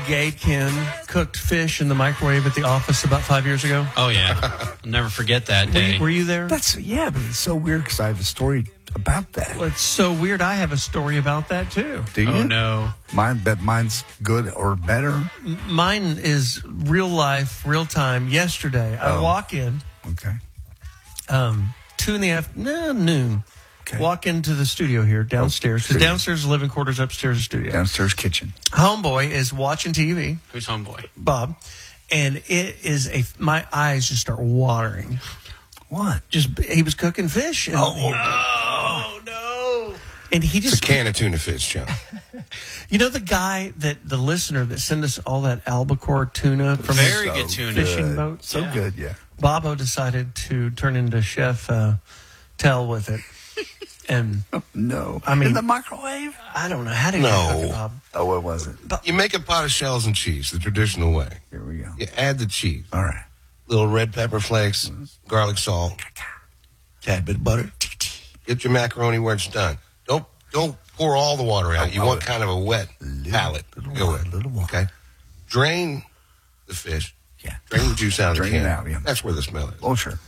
gay Ken cooked fish in the microwave at the office about 5 years ago? Oh, yeah. I'll never forget that day. Were you there? But it's so weird because I have a story about that. Well, it's so weird. I have a story about that, too. Do you? Oh, no. Mine's good or better. Mine is real life, real time. Yesterday, I walk in. Okay. 2 in the afternoon, noon. Okay. Walk into the studio here downstairs. Because downstairs is living quarters, upstairs is studio. Downstairs kitchen. Homeboy is watching TV. Who's homeboy? Bob. And it is my eyes just start watering. What? He was cooking fish. And Oh, no. And he It's just a can of tuna fish, John. You know the listener that sent us all that albacore tuna from Very his good tuna. fishing boat? So good, yeah. Bobo decided to turn into Chef Tell with it. And No. I mean, in the microwave? I don't know. How did you No. cook it, Bob? Oh, it wasn't. You make a pot of shells and cheese the traditional way. Here we go. You add the cheese, All right. little red pepper flakes, garlic salt, tad bit of butter. Get your macaroni where it's done. Don't pour all the water out. You want kind of a wet palate. Go with it. Little water. Okay. Drain the fish. Yeah. Drain the juice out of the Drain can. it out, yeah. That's where the smell is. Oh, sure.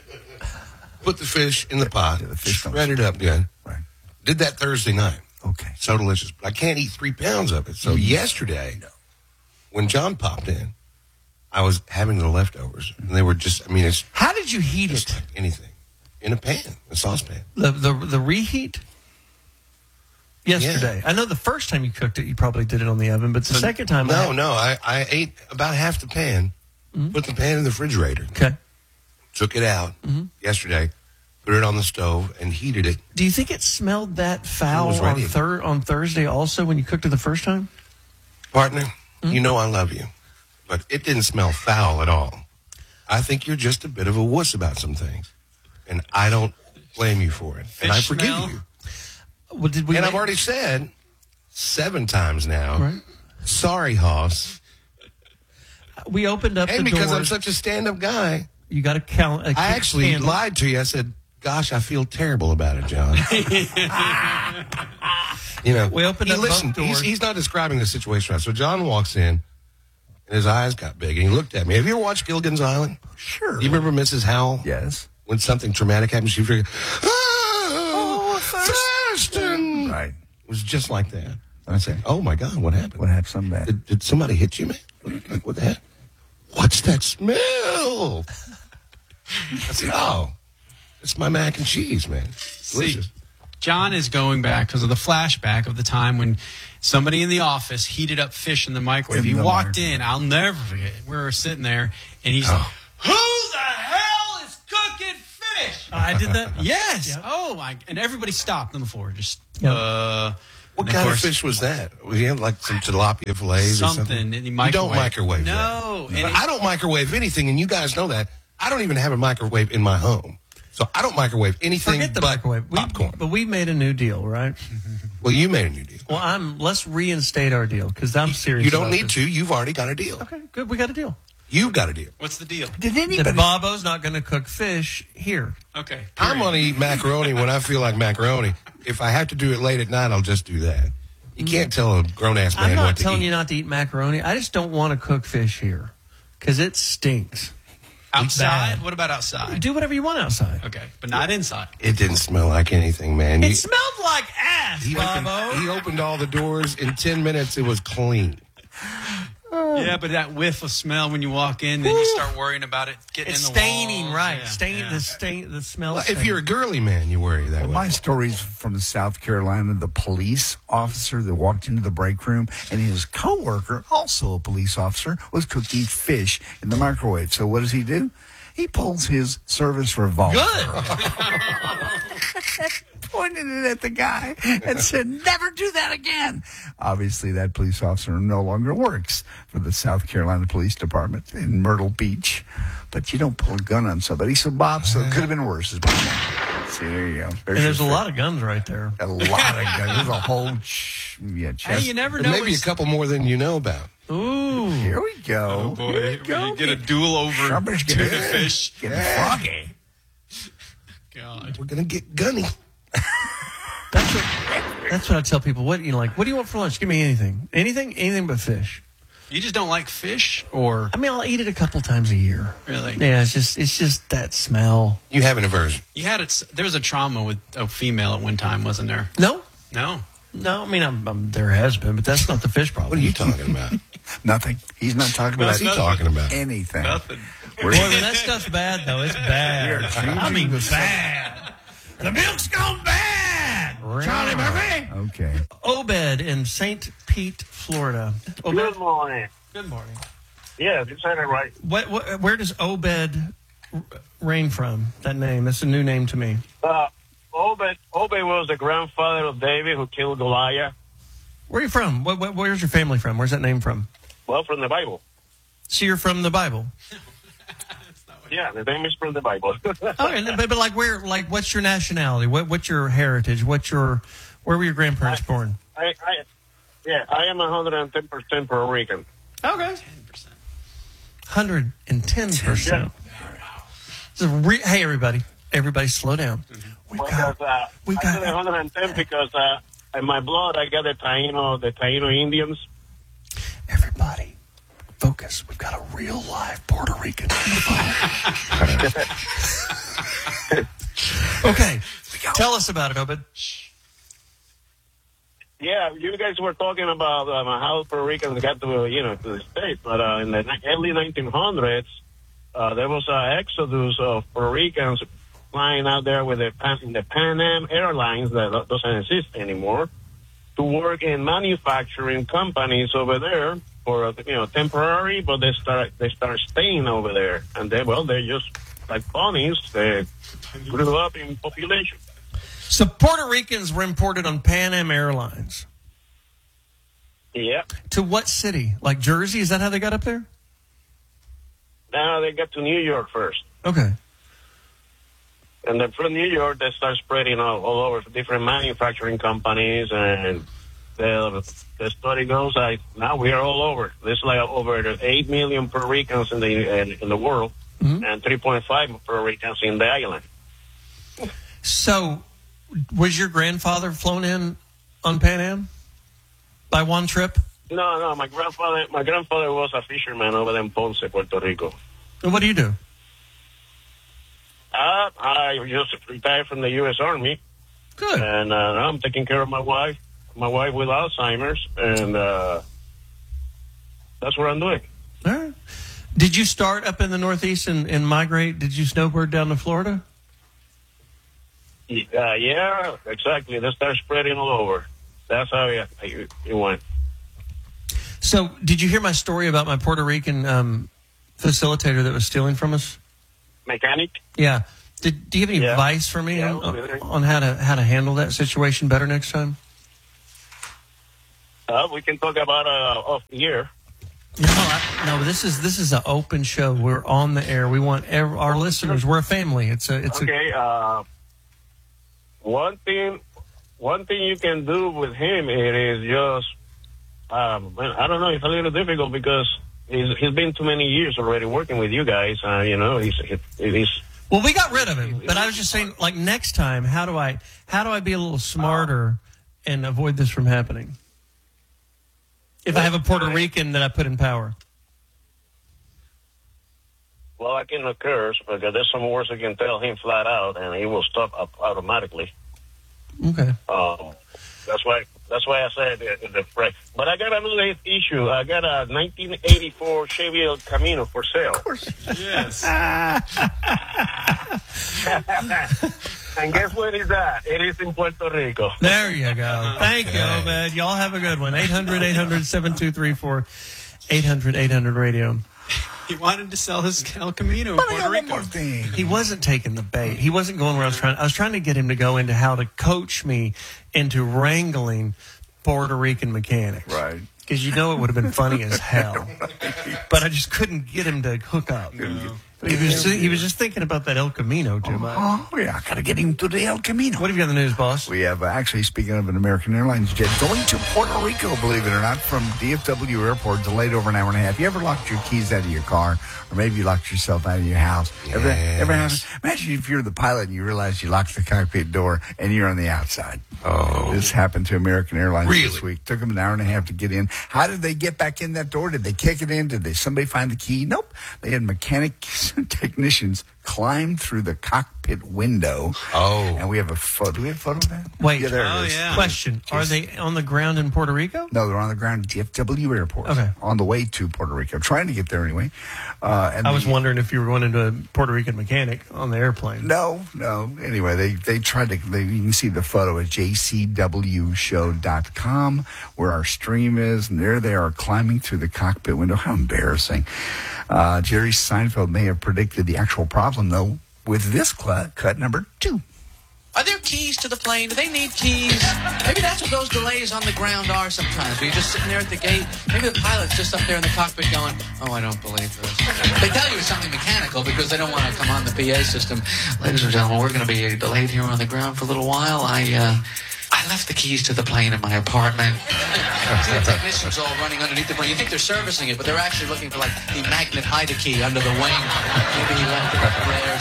Put the fish in the pot. Yeah, the fish Shred it up good. Right. Did that Thursday night. Okay. So delicious. But I can't eat 3 pounds of it. So yesterday, when John popped in, I was having the leftovers. And they were just, it's How did you heat just it? like anything. In a pan, a saucepan. The reheat? Yesterday. I know the first time you cooked it, you probably did it on the oven, but the second time... I ate about half the pan, put the pan in the refrigerator, Okay. took it out yesterday, put it on the stove, and heated it. Do you think it smelled that It foul was ready. on Thursday also when you cooked it the first time? Partner, you know I love you, but it didn't smell foul at all. I think you're just a bit of a wuss about some things, and I don't blame you for it, and I Fish forgive smell? you. Well, did we And make- I've already said 7 times now, Right. sorry, Hoss. We opened up And the because door. I'm such a stand-up guy, You got to count. I actually lied to you. I said, gosh, I feel terrible about it, John. We opened up both listened. doors. He's not describing the situation right. So John walks in, and his eyes got big, and he looked at me. Have you ever watched Gilligan's Island? Sure. Do you remember Mrs. Howell? Yes. When something traumatic happens, she figured, Thurston! Right. It was just like that. I said, oh, my God, what happened? What happened? Something bad. Did somebody hit you, man? What the heck? What's that smell? I said, oh, it's my mac and cheese, man. Delicious. John is going back because of the flashback of the time when somebody in the office heated up fish in the microwave. In He the walked microwave. in. I'll never forget. We were sitting there, and he's like, who the hell is cooking fish? I did that. Yes. Yep. Oh, my. And everybody stopped on the floor. Just, Yep. What and kind of course, fish was that? Was he like some tilapia fillets or something something? in the You microwave. don't microwave No. that. And I don't microwave anything, and you guys know that. I don't even have a microwave in my home. So I don't microwave anything Forget the but microwave. popcorn. But we made a new deal, right? Well, you made a new deal. Well, let's reinstate our deal because I'm serious. You don't about need this. to. You've already got a deal. Okay, good. We got a deal. You've got a deal. What's the deal? Did That anybody? Bobo's not going to cook fish here. Okay. I'm going to eat macaroni when I feel like macaroni. If I have to do it late at night, I'll just do that. You can't tell a grown-ass man I'm not what to telling eat. you not to eat macaroni. I just don't want to cook fish here because it stinks. Outside? Bad. What about outside? Do whatever you want outside. Okay, but not inside. It didn't smell like anything, man. It smelled like ass, He Bobo. opened all the doors. In 10 minutes, it was clean. Yeah, but that whiff of smell when you walk in, then you start worrying about it getting It's in the staining, walls. right? Yeah, The smell. Well, if you're a girly man, you worry that way. My story's from South Carolina. The police officer that walked into the break room and his coworker, also a police officer, was cooking fish in the microwave. So what does he do? He pulls his service revolver. Pointed it at the guy and said, never do that again. Obviously, that police officer no longer works for the South Carolina Police Department in Myrtle Beach. But you don't pull a gun on somebody. So, Bob, so it could have been worse. See, there you go. And there's a lot of guns right there. A lot of guns. There's a whole chest. Hey, you never And know. maybe a couple more than you know about. Ooh. Here we go. Oh, boy. You get a duel over Somebody's to getting the fish. Getting froggy. God. We're going to get gunny. That's what I tell people. What do you want for lunch? Give me anything. Anything but fish. You just don't like fish, or I mean, I'll eat it a couple times a year. really? Yeah, it's just that smell. You have an aversion. You had it. There was a trauma with a female at one time, wasn't there? No, No. I mean, there has been, but that's not the fish problem. What are you talking about? Nothing. He's not talking about What's he talking about? anything. Nothing. Boy, when that stuff's bad, though, it's bad. I mean, bad. The milk's gone bad. Charlie Murphy. Okay. Obed in St. Pete, Florida. Obed, Good morning. good morning. Yeah, you said it right. Where does Obed reign from? That name. That's a new name to me. Obed was the grandfather of David who killed Goliath. Where are you from? Where's your family from? Where's that name from? Well, from the Bible. So you're from the Bible. Yeah, the name is from the Bible. Okay, but like where? Like what's your nationality? What's your heritage? Where were your grandparents born? I am 110% Puerto Rican. Okay. 110%. Hey, everybody, slow down. We've got 110 because in my blood I got the Taino Indians. everybody. Focus. We've got a real live Puerto Rican on the phone. Okay, tell us about it, Obed. Yeah, you guys were talking about how Puerto Ricans got to the States, but in the early 1900s, there was an exodus of Puerto Ricans flying out there with the Pan Am Airlines that doesn't exist anymore to work in manufacturing companies over there for temporary, but they start staying over there, and they're just like ponies. They grew up in population. So Puerto Ricans were imported on Pan Am Airlines. Yeah. To what city? Like Jersey? Is that how they got up there? Now they got to New York first. Okay. And then from New York, they start spreading all over different manufacturing companies. And the story goes like now we are all over. There's like over 8 million Puerto Ricans in the world, Mm-hmm. and 3.5 Puerto Ricans in the island. So, was your grandfather flown in on Pan Am by one trip? No, my grandfather was a fisherman over there in Ponce, Puerto Rico. And what do you do? I just retired from the U.S. Army, Good. and I'm taking care of my wife with Alzheimer's, and that's what I'm doing. All right. Did you start up in the Northeast and migrate? Did you snowbird down to Florida? Yeah, exactly. They start spreading all over. That's how it went. So, did you hear my story about my Puerto Rican facilitator that was stealing from us? Mechanic? Yeah. Do you have any Yeah. advice for me Yeah, on how to handle that situation better next time? We can talk about off the air. No, this is an open show. We're on the air. We want our listeners. We're a family. It's Okay. One thing you can do with him it is just I don't know. It's a little difficult because he's been too many years already working with you guys. He's well, we got rid of him, but I was just saying, like next time, how do I be a little smarter and avoid this from happening? If I have a Puerto Rican that I put in power. Well, I can curse because there's some words I can tell him flat out, and he will stop automatically. Okay. That's why I said the phrase. But I got another issue. I got a 1984 Chevy El Camino for sale. Of course. Yes. And guess where is that? It is in Puerto Rico. There you go. Thank you, Obed. Y'all have a good one. 800-800-7234. 800-800-radio. He wanted to sell his El Camino in But I Puerto got one Rico. more thing. He wasn't taking the bait. He wasn't going where I was trying. I was trying to get him to go into how to coach me into wrangling Puerto Rican mechanics. Right. Because it would have been funny as hell. But I just couldn't get him to hook up. He was just thinking about that El Camino too much. Oh, yeah, I got to get him to the El Camino. What have you got in the news, boss? We have, actually, speaking of an American Airlines jet, going to Puerto Rico, believe it or not, from DFW Airport, delayed over an hour and a half. You ever locked your keys out of your car? Or maybe you locked yourself out of your house? Ever happen? Imagine if you're the pilot and you realize you locked the cockpit door and you're on the outside. Oh. This happened to American Airlines Really? this week. Took them an hour and a half to get in. How did they get back in that door? Did they kick it in? Did somebody find the key? Nope. They had mechanics and technicians climb through the cockpit window. Oh. And we have a photo. Do we have a photo of that? Wait. Yeah, there it is. yeah. Question: are they on the ground in Puerto Rico? No, they're on the ground at DFW Airport. Okay. On the way to Puerto Rico. Trying to get there anyway. And I was wondering if you were going into a Puerto Rican mechanic on the airplane. No. Anyway, they tried to. You can see the photo at jcwshow.com where our stream is, and there they are climbing through the cockpit window. How embarrassing! Jerry Seinfeld may have predicted the actual problem, though, with this cut number 2. Are there keys to the plane? Do they need keys? Maybe that's what those delays on the ground are sometimes. Where you're just sitting there at the gate. Maybe the pilot's just up there in the cockpit going, oh, I don't believe this. They tell you it's something mechanical because they don't want to come on the PA system. Ladies and gentlemen, we're going to be delayed here on the ground for a little while. I left the keys to the plane in my apartment. See the technicians all running underneath the plane. You think they're servicing it, but they're actually looking for, like, the magnet hide key under the wing. Maybe he left it up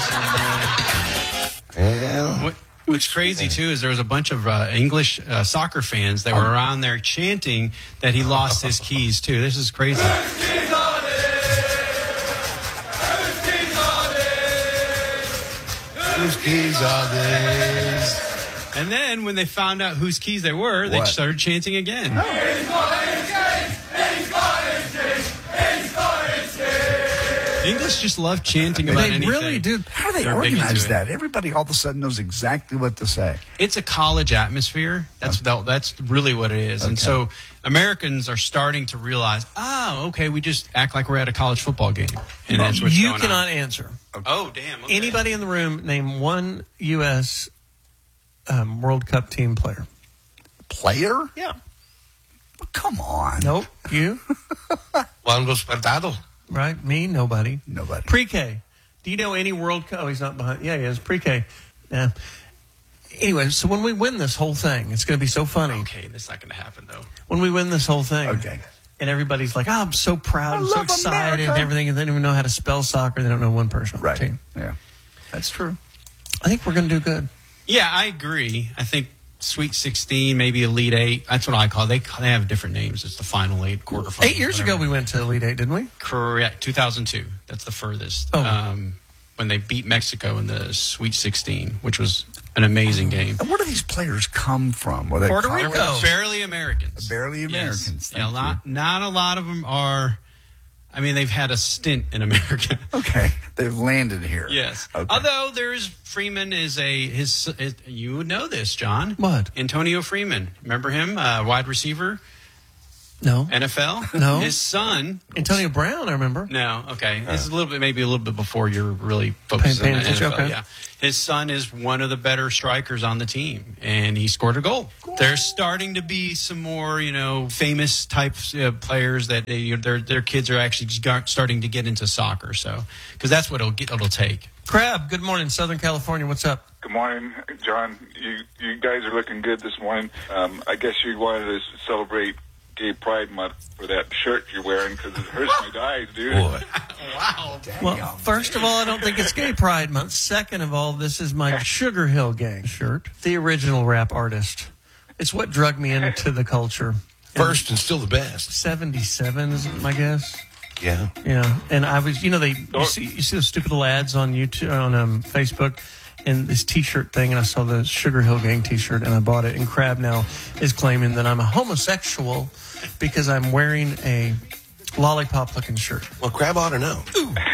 there somewhere. What's crazy, too, is there was a bunch of English soccer fans that were around there chanting that he lost his keys, too. This is crazy. Whose keys are these? And then when they found out whose keys they were, they What? started chanting again. English just love chanting about They anything. really do. How do they They're big into organize it. that? Everybody all of a sudden knows exactly what to say. It's a college atmosphere. That's really what it is. And Okay. so Americans are starting to realize, okay, we just act like we're at a college football game. And that's what's You going cannot on. answer. Oh, damn. Okay. Anybody in the room name one U.S. World Cup team player? Player? Yeah. Come on. Nope. You? Juan Despertado. Right? Me? Nobody. Nobody. Pre-K. Do you know any World Cup? Oh, he's not behind. Yeah, he is. Pre-K. Yeah. Anyway, so when we win this whole thing, it's going to be so funny. Okay, that's not going to happen, though. When we win this whole thing. Okay. And everybody's like, I'm so proud I and so love excited America. and everything. And they don't even know how to spell soccer. They don't know one person on Right. the team. Yeah. That's true. I think we're going to do good. Yeah, I agree. I think Sweet 16, maybe Elite 8. That's what I call it. They have different names. It's the Final 8, quarterfinal. 8 years ago, we went to Elite 8, didn't we? Correct. 2002. That's the furthest. Oh. When they beat Mexico in the Sweet 16, which was an amazing game. And where do these players come from? Were they Puerto Colorado? Rico. Barely Americans. Barely Americans. Yes. Yeah, Thank not a lot of them are. I mean, they've had a stint in America. Okay. They've landed here. Yes. Okay. Although there's Freeman is his you would know this, John. What? Antonio Freeman. Remember him? Wide receiver, No. NFL? No. His son. Antonio Brown, I remember. No, okay. This is maybe a little bit before you're really focused Paying on the attention, NFL. okay. Yeah. His son is one of the better strikers on the team, and he scored a goal. There's starting to be some more, famous type players that their kids are actually starting to get into soccer. So, because that's what it'll take. Crab, good morning, Southern California. What's up? Good morning, John. You guys are looking good this morning. I guess you wanted to celebrate Gay Pride Month for that shirt you're wearing because it hurts my eyes, dude. Boy. Wow. Well, first of all, I don't think it's Gay Pride Month. Second of all, this is my Sugar Hill Gang shirt, the original rap artist. It's what drugged me into the culture. First and still the best. 77 is my guess. Yeah. Yeah, and I was, you see those stupid little ads on YouTube, on Facebook, and this T-shirt thing, and I saw the Sugar Hill Gang T-shirt, and I bought it. And Crab now is claiming that I'm a homosexual because I'm wearing a lollipop-looking shirt. Well, Crab ought to know.